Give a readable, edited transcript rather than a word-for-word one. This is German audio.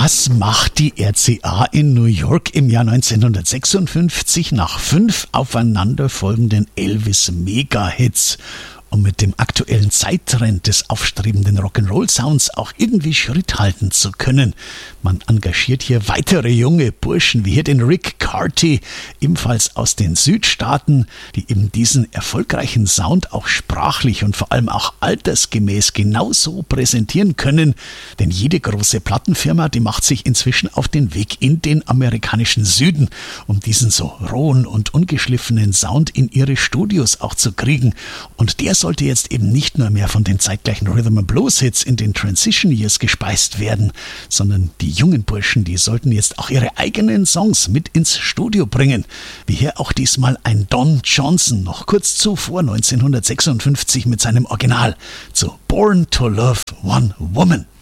Was macht die RCA in New York im Jahr 1956 nach 5 aufeinanderfolgenden Elvis-Mega-Hits? Um mit dem aktuellen Zeittrend des aufstrebenden Rock'n'Roll-Sounds auch irgendwie Schritt halten zu können. Man engagiert hier weitere junge Burschen, wie hier den Rick Carty, ebenfalls aus den Südstaaten, die eben diesen erfolgreichen Sound auch sprachlich und vor allem auch altersgemäß genauso präsentieren können. Denn jede große Plattenfirma, die macht sich inzwischen auf den Weg in den amerikanischen Süden, um diesen so rohen und ungeschliffenen Sound in ihre Studios auch zu kriegen. Und der sollte jetzt eben nicht nur mehr von den zeitgleichen Rhythm and Blues Hits in den Transition Years gespeist werden, sondern die jungen Burschen, die sollten jetzt auch ihre eigenen Songs mit ins Studio bringen. Wie hier auch diesmal ein Don Johnson, noch kurz zuvor 1956 mit seinem Original zu Born to Love One Woman.